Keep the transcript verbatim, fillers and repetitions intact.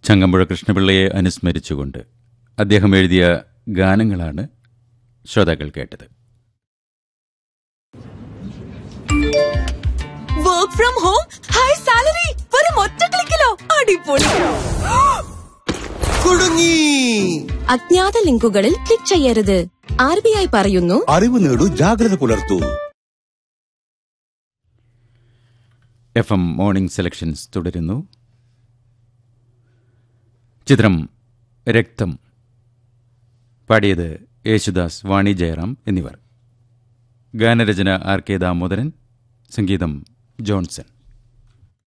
ചങ്ങമ്പുഴ കൃഷ്ണപിള്ളയെ അനുസ്മരിച്ചുകൊണ്ട് അദ്ദേഹം എഴുതിയ ഗാനങ്ങളാണ് ശ്രോതാക്കൾ കേട്ടത്. Work from home, high salary, വെറും ഒറ്റ ക്ലിക്കിലോ? അടിപൊളി! കുടുങ്ങി! അജ്ഞാത ലിങ്കുകളിൽ ക്ലിക്ക് ചെയ്യരുത്. ആർ ബി ഐ പറയുന്നു, അറിവ് നേടൂ, ജാഗ്രത പുലർത്തൂ. എഫ് എം മോർണിംഗ് സെലക്ഷൻസ് തുടരുന്നു. ചിത്രം രക്തം. പാടിയത് യേശുദാസ്, വാണി ജയറാം എന്നിവർ. ഗാനരചന ആർ കെ ദാമോദരൻ, സംഗീതം ജോൺസൺ.